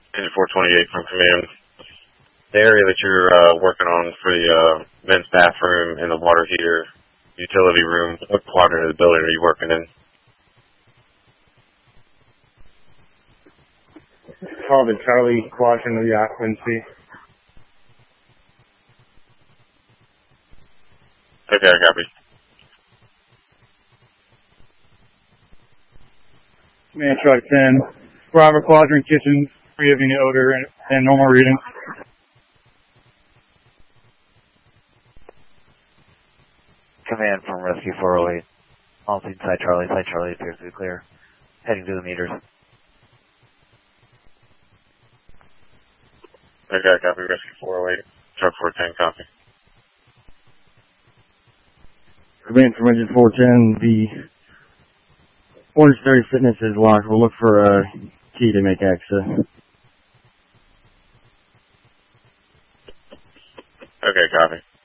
Engine 428 from command. The area that you're working on for the men's bathroom and the water heater utility room, what quadrant of the building are you working in? Call the Charlie quadrant of the occupancy. Okay, I copy. Man, Truck 10. Bravo quadrant kitchen, free of any odor and normal reading. Command from Rescue 408. All team Side Charlie appears to be clear. Heading to the meters. Okay, copy. Rescue 408. Truck 410, copy. Command from Engine 410, the Orange 30 Fitness is locked. We'll look for a key to make access. Okay, copy.